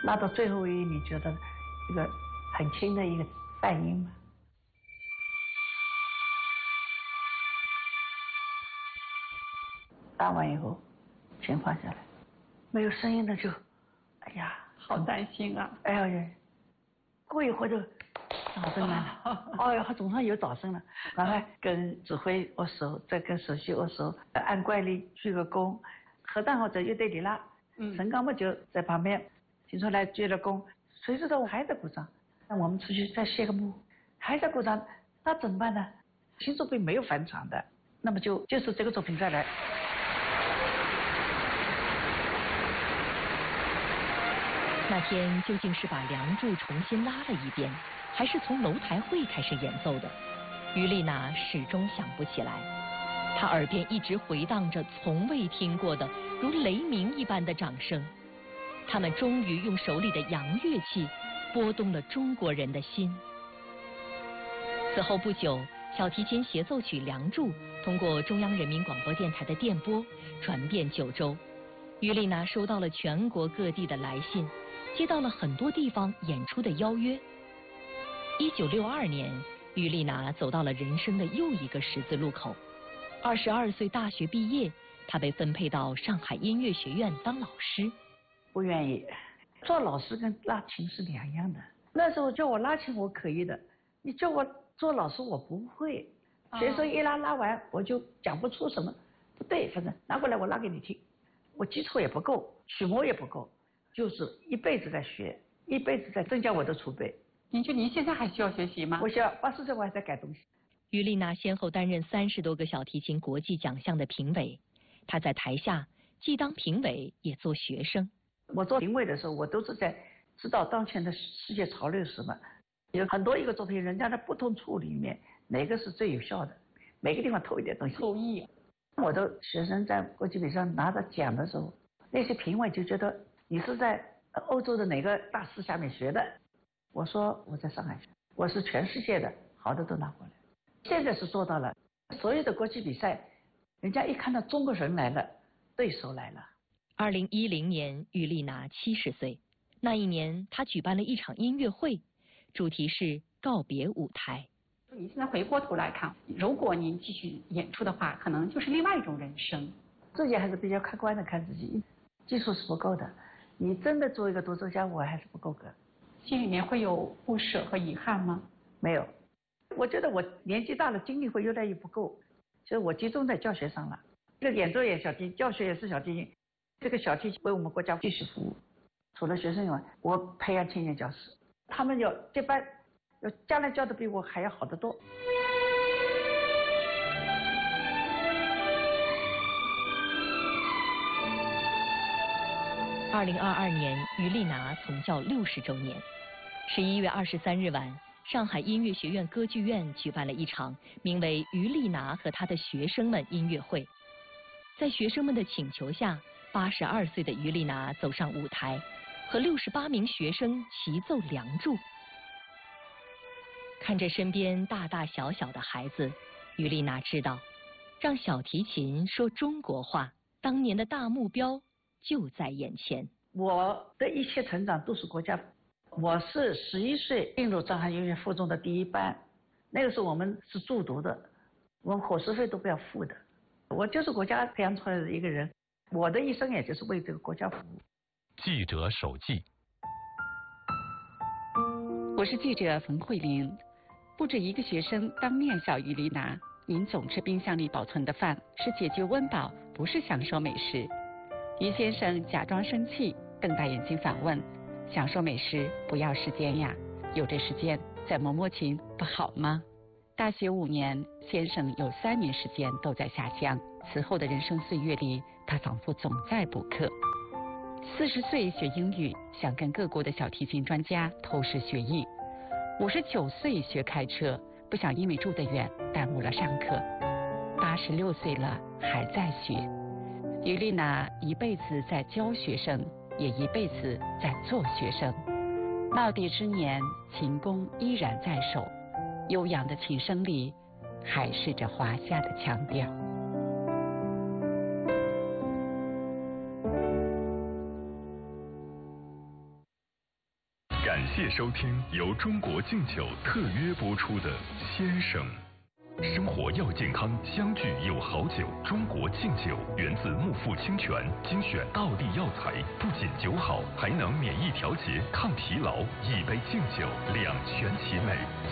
拉到最后一，你觉得一个很轻的一个泛音吗？拉完以后，琴放下来，没有声音的就，哎呀， 好担心啊！ 哎呀，过一会儿就掌声来了，哎呀，总算有掌声了，赶快跟指挥握手，再跟首席握手，按惯例鞠个躬，合当好在乐队里拉，陈刚木就在旁边听出来鞠了躬，谁知道我还在鼓掌，那我们出去再谢个幕，还在鼓掌，那怎么办呢？新作品没有返场的，那么就是这个作品再来。 那天究竟是把《梁祝》重新拉了一遍，还是从楼台会开始演奏的？于丽娜始终想不起来。她耳边一直回荡着从未听过的如雷鸣一般的掌声。他们终于用手里的洋乐器拨动了中国人的心。此后不久，小提琴协奏曲《梁祝》通过中央人民广播电台的电波传遍九州。于丽娜收到了全国各地的来信，接到了很多地方演出的邀约。1962年，于丽娜走到了人生的又一个十字路口。22岁大学毕业，她被分配到上海音乐学院当老师。 不愿意，做老师跟拉琴是两样的。那时候叫我拉琴我可以的，你叫我做老师我不会。学生一拉完我就讲不出什么不对，反正拿过来我拉给你听。我基础也不够，曲目也不够，就是一辈子在学，一辈子在增加我的储备。 您现在还需要学习吗？ 我需要80岁我还在改东西。 于丽娜先后担任30多个小提琴国际奖项的评委，她在台下既当评委也做学生。 我做评委的时候，我都是在知道当前的世界潮流是什么，有很多一个作品，人家的不同处里面哪个是最有效的，每个地方偷一点东西。 偷艺。 我的学生在国际比赛拿到奖的时候，那些评委就觉得你是在欧洲的哪个大师下面学的。我说我在上海学，我是全世界的好的都拿过来。现在是做到了，所有的国际比赛，人家一看到中国人来了，对手来了。 2010年，于丽娜70岁。那一年，她举办了一场音乐会，主题是告别舞台。 你现在回过头来看，如果您继续演出的话，可能就是另外一种人生。 自己还是比较客观的看自己，技术是不够的。你真的做一个独奏家，我还是不够格。 心里面会有不舍和遗憾吗？ 没有，我觉得我年纪大了，精力会越来越不够，所以我集中在教学上了。这个演奏也小提琴，教学也是小提琴。这个小提琴为我们国家继续服务。除了学生以外，我培养青年教师，他们要接班，要将来教的比我还要好得多。 2022年，于丽娜从教60周年。11月23日晚，上海音乐学院歌剧院举办了一场名为《于丽娜和她的学生们》音乐会。在学生们的请求下，82岁的于丽娜走上舞台，和68名学生齐奏《梁祝》。看着身边大大小小的孩子，于丽娜知道，让小提琴说中国话，当年的大目标就在眼前。 我的一切成长都是国家。我是11岁进入上海音乐附中的第一班，那个时候我们是住读的，我们伙食费都不要付的。我就是国家培养出来的一个人，我的一生也就是为这个国家服务。 记者手记。 我是记者冯慧玲。不止一个学生当面笑于丽娜，您总吃冰箱里保存的饭是解决温饱，不是享受美食。于先生假装生气，瞪大眼睛反问：享受美食不要时间呀？有这时间再摸摸琴不好吗？大学5年，先生有3年时间都在下乡。此后的人生岁月里，他仿佛总在补课。40岁学英语，想跟各国的小提琴专家偷师学艺。59岁学开车，不想因为住得远耽误了上课。86岁了还在学。于丽娜一辈子在教学生，也一辈子在做学生。耄耋之年，琴弓依然在手，悠扬的琴声里还是这华夏的腔调。 谢收听由中国敬酒特约播出的《先生》。生活要健康，相聚有好酒。中国敬酒源自木富清泉，精选道地药材，不仅酒好，还能免疫调节、抗疲劳。一杯敬酒，两全其美。